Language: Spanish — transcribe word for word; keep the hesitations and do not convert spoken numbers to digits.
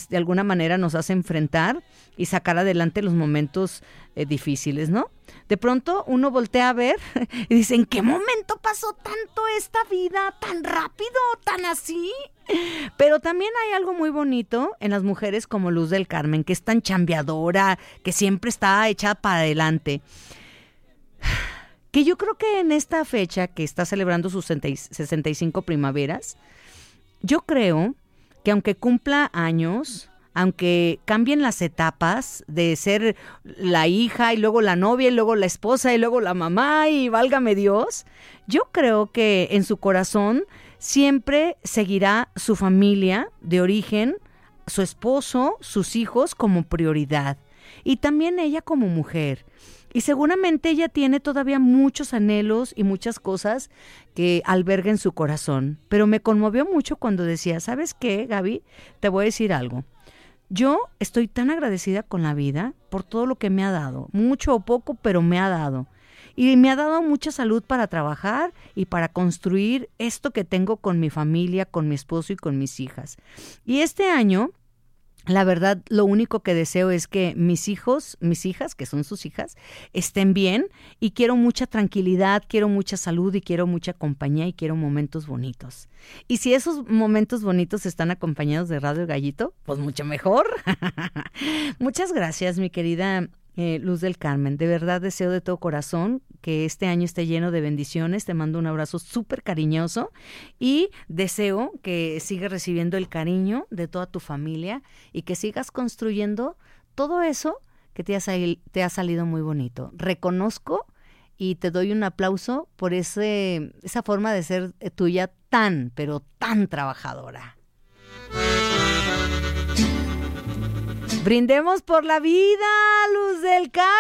pues de alguna manera nos hace enfrentar y sacar adelante los momentos eh, difíciles, ¿no? De pronto uno voltea a ver y dice, ¿en qué momento pasó tanto esta vida? ¿Tan rápido? ¿Tan así? Pero también hay algo muy bonito en las mujeres como Luz del Carmen, que es tan chambeadora, que siempre está echada para adelante. Que yo creo que en esta fecha que está celebrando sus sesenta y cinco primaveras, yo creo que aunque cumpla años, aunque cambien las etapas de ser la hija y luego la novia y luego la esposa y luego la mamá y válgame Dios, yo creo que en su corazón siempre seguirá su familia de origen, su esposo, sus hijos como prioridad y también ella como mujer. Y seguramente ella tiene todavía muchos anhelos y muchas cosas que alberga en su corazón. Pero me conmovió mucho cuando decía, ¿sabes qué, Gaby? Te voy a decir algo. Yo estoy tan agradecida con la vida por todo lo que me ha dado. Mucho o poco, pero me ha dado. Y me ha dado mucha salud para trabajar y para construir esto que tengo con mi familia, con mi esposo y con mis hijas. Y este año, la verdad, lo único que deseo es que mis hijos, mis hijas, que son sus hijas, estén bien y quiero mucha tranquilidad, quiero mucha salud y quiero mucha compañía y quiero momentos bonitos. Y si esos momentos bonitos están acompañados de Radio Gallito, pues mucho mejor. Muchas gracias, mi querida eh, Luz del Carmen. De verdad deseo de todo corazón que este año esté lleno de bendiciones. Te mando un abrazo súper cariñoso y deseo que sigas recibiendo el cariño de toda tu familia y que sigas construyendo todo eso que te ha, sal- te ha salido muy bonito. Reconozco y te doy un aplauso por ese, esa forma de ser tuya tan, pero tan trabajadora. Brindemos por la vida, Luz del Carmen.